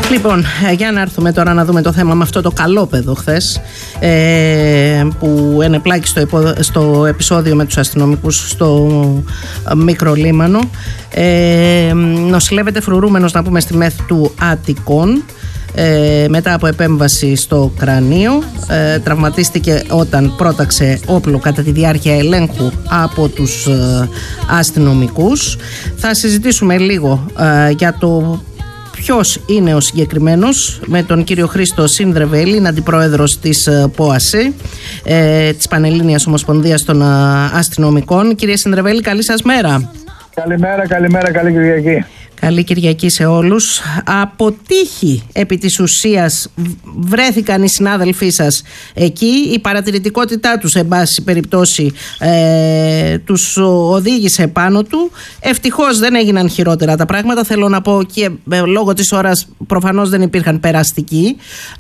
Λοιπόν, για να έρθουμε τώρα να δούμε το θέμα με αυτό το καλόπεδο χθες που ενεπλάκη στο επεισόδιο με τους αστυνομικούς στο Μικρό Λίμανο. Νοσηλεύεται φρουρούμενος, να πούμε, στη ΜΕΘ του Αττικών μετά από επέμβαση στο κρανίο. Τραυματίστηκε όταν πρόταξε όπλο κατά τη διάρκεια ελέγχου από τους αστυνομικούς. Θα συζητήσουμε λίγο για το ποιος είναι ο συγκεκριμένος με τον κύριο Χρήστο Συνδρεβέλη, είναι αντιπρόεδρος της ΠΟΑΣΕ, της Πανελλήνιας Ομοσπονδίας των Αστυνομικών. Κύριε Συνδρεβέλη, καλή σας μέρα. Καλημέρα, καλή Κυριακή. Καλή Κυριακή σε όλους. Από τύχη επί της ουσίας βρέθηκαν οι συνάδελφοί σας εκεί. Η παρατηρητικότητά τους, εν πάση περιπτώσει, τους οδήγησε πάνω του. Ευτυχώς δεν έγιναν χειρότερα τα πράγματα. Θέλω να πω, και λόγω της ώρας προφανώς δεν υπήρχαν περαστικοί.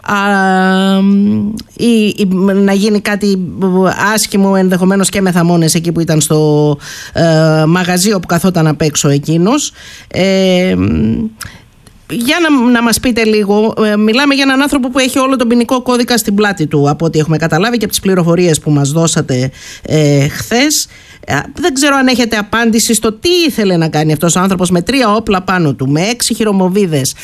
Να γίνει κάτι άσχημο ενδεχομένως και με θαμώνες εκεί που ήταν στο μαγαζί όπου καθόταν απ' έξω εκείνος. Για να μας πείτε λίγο, μιλάμε για έναν άνθρωπο που έχει όλο τον ποινικό κώδικα στην πλάτη του, από ό,τι έχουμε καταλάβει και από τις πληροφορίες που μας δώσατε χθες. Δεν ξέρω αν έχετε απάντηση στο τι ήθελε να κάνει αυτός ο άνθρωπος με 3 όπλα πάνω του, με 6 χειρομοβίδες.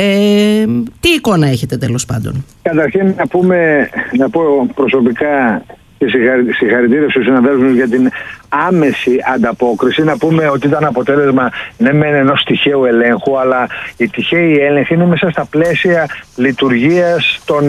Τι εικόνα έχετε τέλος πάντων? Καταρχήν να πω προσωπικά και συγχαρητήρια στους συναδέλφους για την άμεση ανταπόκριση. Να πούμε ότι ήταν αποτέλεσμα ενός τυχαίου ελέγχου, αλλά η τυχαίοι έλεγχη είναι μέσα στα πλαίσια λειτουργίας των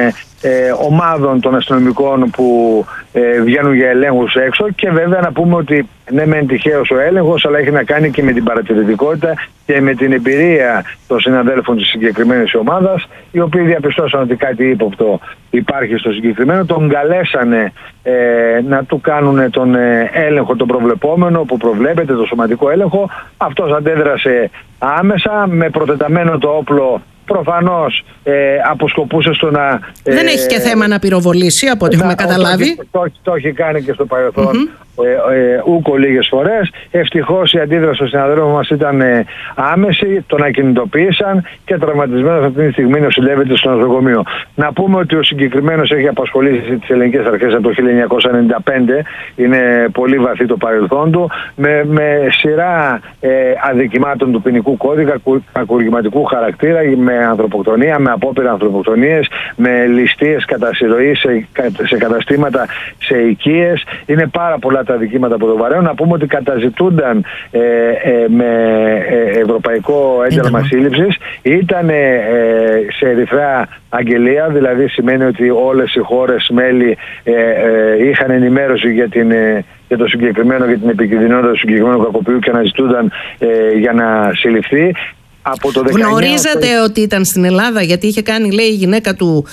ομάδων των αστυνομικών που βγαίνουν για ελέγχους έξω. Και βέβαια να πούμε ότι ναι, μεν τυχαίος ο έλεγχος, αλλά έχει να κάνει και με την παρατηρητικότητα και με την εμπειρία των συναδέλφων της συγκεκριμένης ομάδας, οι οποίοι διαπιστώσαν ότι κάτι ύποπτο υπάρχει στο συγκεκριμένο. Τον καλέσανε να του κάνουν τον έλεγχο τον προβλεπόμενο που προβλέπεται, το σωματικό έλεγχο. Αυτός αντέδρασε άμεσα με προτεταμένο το όπλο. Προφανώς αποσκοπούσε στο να... Δεν έχει και θέμα να πυροβολήσει, από ό,τι έχουμε καταλάβει. Το έχει κάνει και στο παρελθόν ούκο λίγες φορές. Ευτυχώς η αντίδραση των συναδέλφων μας ήταν άμεση, τον ακινητοποίησαν και τραυματισμένος αυτή τη στιγμή νοσηλεύεται στο νοσοκομείο. Να πούμε ότι ο συγκεκριμένος έχει απασχολήσει τις ελληνικές αρχές από το 1995, είναι πολύ βαθύ το παρελθόν του, με σειρά αδικημάτων του ποινικού κώδικα, κακουργηματικού χαρακτήρα, με ανθρωποκτονία, με απόπειρα ανθρωποκτονίες, με ληστείες κατά συρροή σε καταστήματα, σε οικίες. Είναι πάρα πολλά τα αδικήματα που το βαρέουν. Να πούμε ότι καταζητούνταν με ευρωπαϊκό ένταλμα σύλληψης. Ήταν σε ερυθρά αγγελία, δηλαδή σημαίνει ότι όλες οι χώρες μέλη είχαν ενημέρωση για το συγκεκριμένο, για την επικινδυνότητα του συγκεκριμένου κακοποιού και αναζητούνταν για να συλληφθεί. Γνωρίζατε ότι ήταν στην Ελλάδα? Γιατί είχε κάνει, λέει, η γυναίκα του,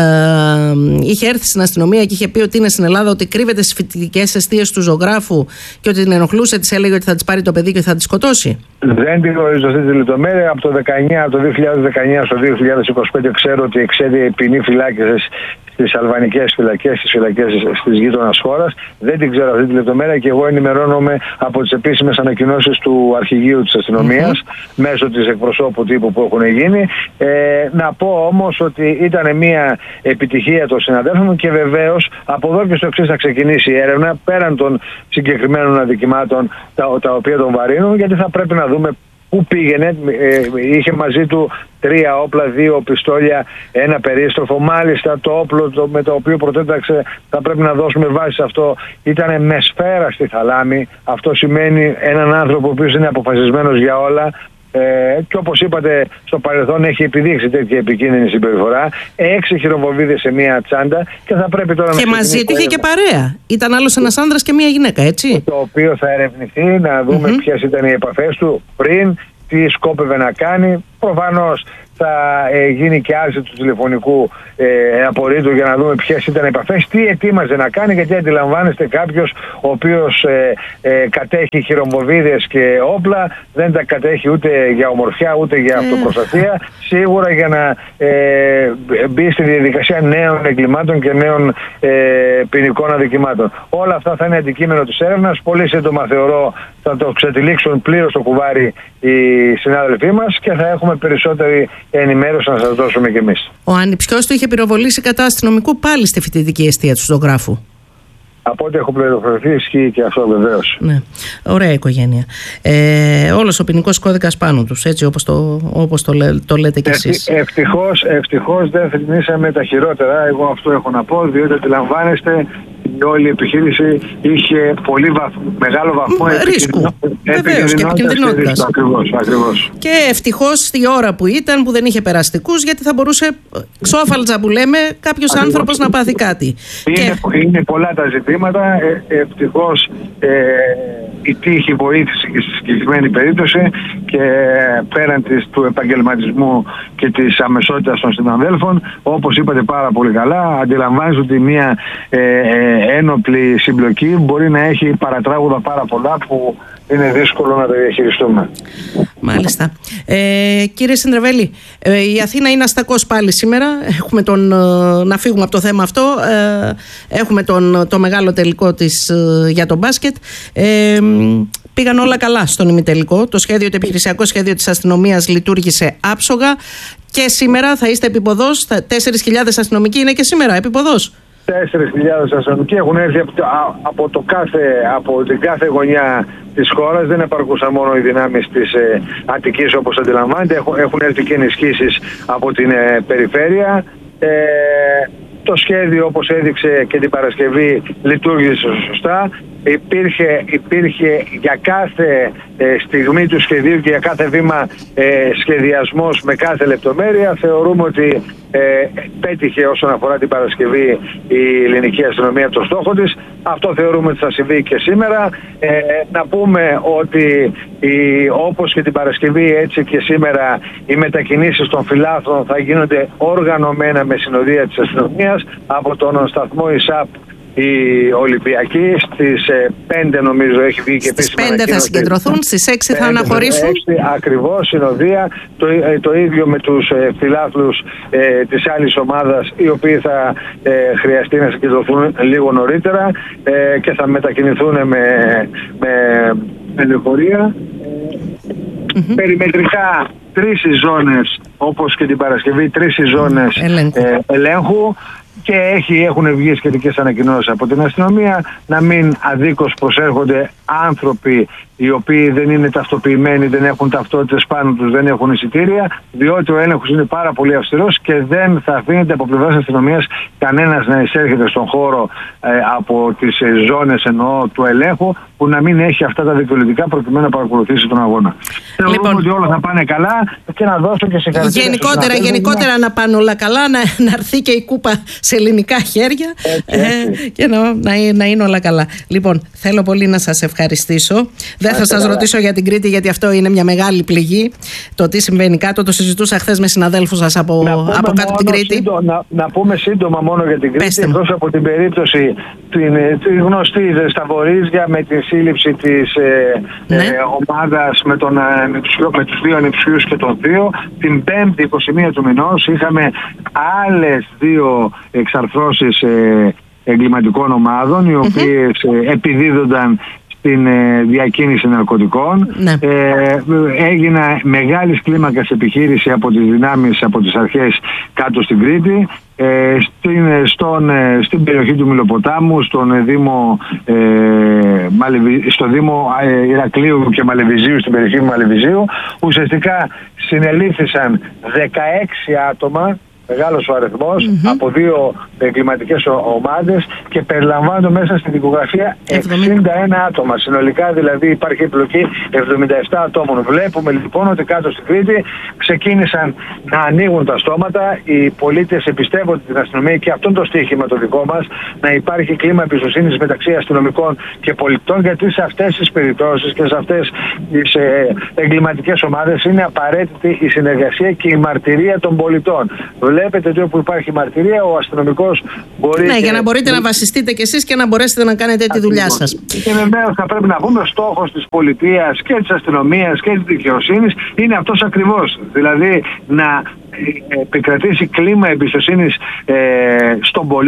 είχε έρθει στην αστυνομία και είχε πει ότι είναι στην Ελλάδα, ότι κρύβεται στις φοιτητικές εστίες του ζωγράφου και ότι την ενοχλούσε, της έλεγε ότι θα της πάρει το παιδί και θα της σκοτώσει. Δεν την γνωρίζω αυτή τη λεπτομέρεια. Από το 2019 στο 2025 ξέρω ότι εξέδειε ποινή φυλάκισης στις αλβανικές φυλακές, στις φυλακές της γείτονας χώρας. Δεν την ξέρω αυτή τη λεπτομέρεια και εγώ ενημερώνομαι από τις επίσημες ανακοινώσεις του αρχηγείου της αστυνομίας μέσω της εκπροσώπου τύπου που έχουν γίνει. Να πω όμως ότι ήταν μια επιτυχία των συναδέλφων και βεβαίως από εδώ και στο εξής θα ξεκινήσει η έρευνα πέραν των συγκεκριμένων αδικημάτων τα οποία τον βαρύνουν, γιατί θα πρέπει να δούμε πού πήγαινε. Είχε μαζί του 3 όπλα, 2 πιστόλια, 1 περίστροφο. Μάλιστα το όπλο με το οποίο προτέταξε, θα πρέπει να δώσουμε βάση σε αυτό, ήταν με σφαίρα στη θαλάμη. Αυτό σημαίνει έναν άνθρωπο ο οποίος είναι αποφασισμένος για όλα. Και όπως είπατε, στο παρελθόν έχει επιδείξει τέτοια επικίνδυνη συμπεριφορά. 6 χειροβομβίδες σε μία τσάντα και θα πρέπει τώρα και μαζί του είχε και παρέα. Ήταν άλλος ένας άνδρας και μία γυναίκα, έτσι. Το οποίο θα ερευνηθεί, να δούμε ποιες ήταν οι επαφές του πριν, τι σκόπευε να κάνει. Προφανώς θα γίνει και άρση του τηλεφωνικού απορρίτου για να δούμε ποιες ήταν οι επαφές, τι ετοίμαζε να κάνει, γιατί αντιλαμβάνεστε κάποιος ο οποίος κατέχει χειρομοβίδες και όπλα δεν τα κατέχει ούτε για ομορφιά ούτε για αυτοπροστασία, σίγουρα για να μπει στη διαδικασία νέων εγκλημάτων και νέων ποινικών αδικημάτων. Όλα αυτά θα είναι αντικείμενο της έρευνας. Πολύ σύντομα θεωρώ θα το ξετυλίξουν πλήρως το κουβάρι οι συνάδελφοί μας και θα έχουμε περισσότερη ενημέρωση να σας δώσουμε κι εμείς. Ο ανιψιός του είχε πυροβολήσει κατά αστυνομικού πάλι στη φοιτητική εστία του Ζωγράφου. Από ό,τι έχω πληροφορηθεί, ισχύει και αυτό βεβαίως. Ναι, ωραία οικογένεια. Όλος ο ποινικός κώδικας πάνω τους, έτσι όπως το λέτε κι εσείς. Ευτυχώς δεν θρηνήσαμε τα χειρότερα. Εγώ αυτό έχω να πω, διότι αντιλαμβάνεστε, η όλη επιχείρηση είχε πολύ μεγάλο βαθμό επικινδυνότητας. Ακριβώς. Και ευτυχώς η ώρα που ήταν, που δεν είχε περαστικούς, γιατί θα μπορούσε ξόφαλτσα που λέμε κάποιος άνθρωπος να πάθει κάτι. Είναι πολλά τα ζητήματα. Ευτυχώς η τύχη βοήθησε και στη συγκεκριμένη περίπτωση, και πέραν του επαγγελματισμού και της αμεσότητας των συναδέλφων, όπως είπατε πάρα πολύ καλά, αντιλαμβάνεστε ότι μια ένοπλη συμπλοκή μπορεί να έχει παρατράγουδα πάρα πολλά που είναι δύσκολο να τα διαχειριστούμε. Μάλιστα. Κύριε Συντρεβέλη, η Αθήνα είναι αστακός πάλι σήμερα. Έχουμε να φύγουμε από το θέμα αυτό. Έχουμε το μεγάλο τελικό της για το μπάσκετ. Πήγαν όλα καλά στον ημιτελικό. Το επιχειρησιακό σχέδιο της αστυνομίας λειτουργήσε άψογα και σήμερα θα είστε επίποδος. 4.000 αστυνομικοί είναι και σήμερα επίποδος. 4.000 αστυνομικοί έχουν έρθει από την κάθε γωνιά της χώρας. Δεν επαρκούσαν μόνο οι δυνάμεις της Αττικής, όπως αντιλαμβάνεται. Έχουν έρθει και ενισχύσεις από την περιφέρεια. Το σχέδιο, όπως έδειξε και την Παρασκευή, λειτουργήσε σωστά. Υπήρχε για κάθε στιγμή του σχεδίου και για κάθε βήμα σχεδιασμός με κάθε λεπτομέρεια. Θεωρούμε ότι πέτυχε όσον αφορά την Παρασκευή η ελληνική αστυνομία το στόχο της. Αυτό θεωρούμε ότι θα συμβεί και σήμερα. Να πούμε ότι όπως και την Παρασκευή, έτσι και σήμερα, οι μετακινήσεις των φυλάθρων θα γίνονται οργανωμένα με συνοδεία της αστυνομίας από τον σταθμό ΙΣΑΠ. Η Ολυμπιακή στις 5 νομίζω έχει βγει και επίσημα. Στις 5 θα συγκεντρωθούν, στις 6 θα αναχωρήσουν. 6 ακριβώς, συνοδεία. Το ίδιο με τους φιλάθλους της άλλης ομάδας, οι οποίοι θα χρειαστεί να συγκεντρωθούν λίγο νωρίτερα και θα μετακινηθούν με λεωφορεία. Περιμετρικά 3 ζώνες, όπως και την Παρασκευή, 3 ζώνες ελέγχου. Και έχουν βγει σχετικές ανακοινώσεις από την αστυνομία να μην αδίκως προσέρχονται άνθρωποι οι οποίοι δεν είναι ταυτοποιημένοι, δεν έχουν ταυτότητες πάνω τους, δεν έχουν εισιτήρια, διότι ο έλεγχος είναι πάρα πολύ αυστηρός και δεν θα αφήνεται από πλευράς αστυνομίας κανένας να εισέρχεται στον χώρο από τις ζώνες του ελέγχου που να μην έχει αυτά τα δικαιολογικά προκειμένου να παρακολουθήσει τον αγώνα. Θεωρούμε ότι όλα θα πάνε καλά και να δώσω και συγχαρητήρια. Γενικότερα να πάνε όλα καλά, να έρθει και η κούπα σε ελληνικά χέρια και να είναι όλα καλά. Λοιπόν, θέλω πολύ να σας ευχαριστήσω. Δεν θα σας ρωτήσω για την Κρήτη, γιατί αυτό είναι μια μεγάλη πληγή. Το τι συμβαίνει κάτω, το συζητούσα χθες με συναδέλφους σας από κάτω από την Κρήτη. Να πούμε σύντομα μόνο για την Κρήτη, εκτός από την περίπτωση τη γνωστή Σταβορίζια με τη σύλληψη της ομάδας με τους 2 ανιψιούς και τον 2. Την 5η 21 του μηνός είχαμε άλλες 2 εξαρθρώσεις εγκληματικών ομάδων, οι οποίες επιδίδονταν στην διακίνηση ναρκωτικών. Έγινε μεγάλης κλίμακας επιχείρηση από τις δυνάμεις, από τις αρχές κάτω στην Κρήτη, στην περιοχή του Μηλοποτάμου, στο Δήμο Ηρακλείου και Μαλεβιζίου, στην περιοχή του Μαλεβιζίου. Ουσιαστικά συνελήφθησαν 16 άτομα, μεγάλος ο αριθμός, από 2 εγκληματικές ομάδες, και περιλαμβάνονται μέσα στην δικογραφία 61 άτομα. Συνολικά δηλαδή υπάρχει εμπλοκή 77 ατόμων. Βλέπουμε λοιπόν ότι κάτω στην Κρήτη ξεκίνησαν να ανοίγουν τα στόματα. Οι πολίτες εμπιστεύονται την αστυνομία και αυτό το στοίχημα το δικό μας, να υπάρχει κλίμα εμπιστοσύνης μεταξύ αστυνομικών και πολιτών, γιατί σε αυτές τις περιπτώσεις και σε αυτές τις εγκληματικές ομάδες είναι απαραίτητη η συνεργασία και η μαρτυρία των πολιτών. Βλέπετε ότι όπου υπάρχει μαρτυρία, ο αστυνομικός μπορεί. Ναι, για να μπορείτε να βασιστείτε κι εσείς και να μπορέσετε να κάνετε τη δουλειά σας. Και βεβαίως θα πρέπει να πούμε, στόχος της πολιτείας και της αστυνομίας και της δικαιοσύνης είναι αυτός ακριβώς. Δηλαδή να επικρατήσει κλίμα εμπιστοσύνης στον πολίτη.